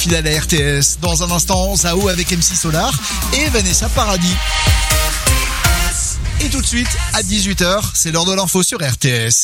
Fidèle à RTS. Dans un instant, Zao avec MC Solar et Vanessa Paradis. Et tout de suite, à 18h, c'est l'heure de l'info sur RTS.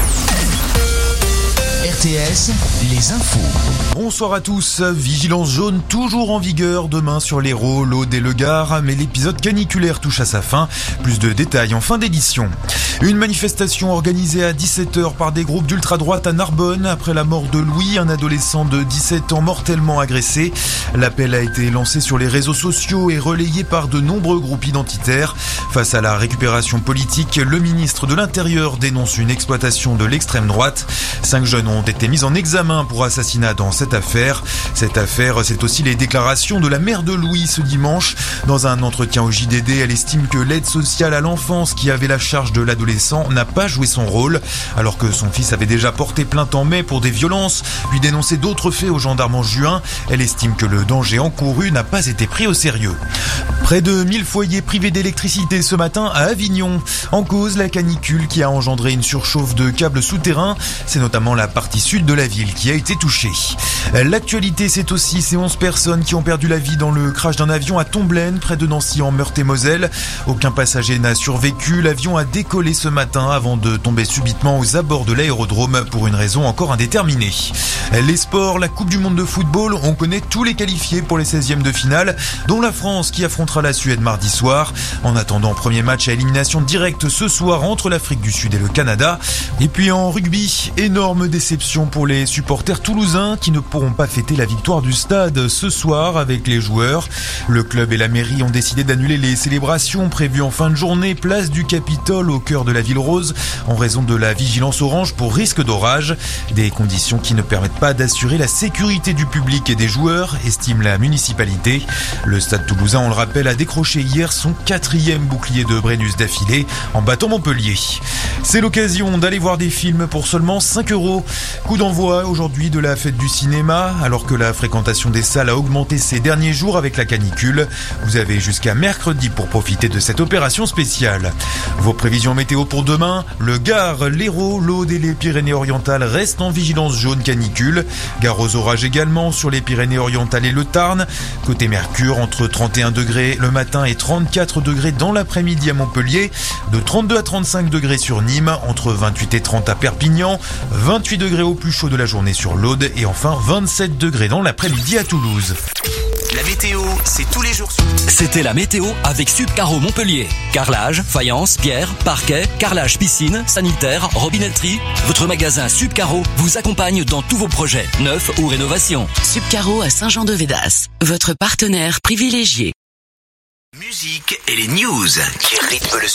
RTS, les infos. Bonsoir à tous. Vigilance jaune toujours en vigueur demain sur l'Hérault, l'Aude et le Gard, mais l'épisode caniculaire touche à sa fin. Plus de détails en fin d'édition. Une manifestation organisée à 17h par des groupes d'ultra-droite à Narbonne après la mort de Louis, un adolescent de 17 ans mortellement agressé. L'appel a été lancé sur les réseaux sociaux et relayé par de nombreux groupes identitaires. Face à la récupération politique, le ministre de l'Intérieur dénonce une exploitation de l'extrême droite. 5 jeunes ont été mis en examen pour assassinat dans cette affaire. Cette affaire, c'est aussi les déclarations de la mère de Louis ce dimanche. Dans un entretien au JDD, elle estime que l'aide sociale à l'enfance qui avait la charge de l'adolescent n'a pas joué son rôle, alors que son fils avait déjà porté plainte en mai pour des violences, puis dénoncé d'autres faits aux gendarmes en juin. Elle estime que le danger encouru n'a pas été pris au sérieux. Près de 1000 foyers privés d'électricité ce matin à Avignon. En cause, la canicule qui a engendré une surchauffe de câbles souterrains. C'est notamment la partie sud de la ville qui a été touchée. L'actualité, c'est aussi ces 11 personnes qui ont perdu la vie dans le crash d'un avion à Tomblaine, près de Nancy en Meurthe-et-Moselle. Aucun passager n'a survécu. L'avion a décollé ce matin avant de tomber subitement aux abords de l'aérodrome pour une raison encore indéterminée. Les sports, la Coupe du Monde de football, on connaît tous les qualifiés pour les 16e de finale, dont la France qui affrontera la Suède mardi soir. En attendant, premier match à élimination directe ce soir entre l'Afrique du Sud et le Canada. Et puis en rugby, énorme déception pour les supporters toulousains qui ne pourront pas fêter la victoire du stade ce soir avec les joueurs. Le club et la mairie ont décidé d'annuler les célébrations prévues en fin de journée, place du Capitole au cœur de la ville rose, en raison de la vigilance orange pour risque d'orage. Des conditions qui ne permettent pas d'assurer la sécurité du public et des joueurs, estime la municipalité. Le stade toulousain, on le rappelle, a décroché hier son 4e bouclier de Brennus d'affilée en battant Montpellier. C'est l'occasion d'aller voir des films pour seulement 5 €. Coup d'envoi aujourd'hui de la fête du cinéma, alors que la fréquentation des salles a augmenté ces derniers jours avec la canicule. Vous avez jusqu'à mercredi pour profiter de cette opération spéciale. Vos prévisions météo pour demain, le Gard, l'Hérault, l'Aude et les Pyrénées-Orientales restent en vigilance jaune canicule. Gare aux orages également sur les Pyrénées-Orientales et le Tarn. Côté Mercure, entre 31 degrés le matin et 34 degrés dans l'après-midi à Montpellier. De 32 à 35 degrés sur Nîmes, entre 28 et 30 à Perpignan. 28 degrés au plus chaud de la journée sur l'Aude et enfin 27 degrés dans l'après-midi à Toulouse. La météo, c'est tous les jours. C'était la météo avec Subcaro Montpellier. Carrelage, faïence, pierre, parquet, carrelage piscine, sanitaire, robinetterie. Votre magasin Subcaro vous accompagne dans tous vos projets, neufs ou rénovations. Subcaro à Saint-Jean-de-Védas, votre partenaire privilégié. Musique et les news qui rythment le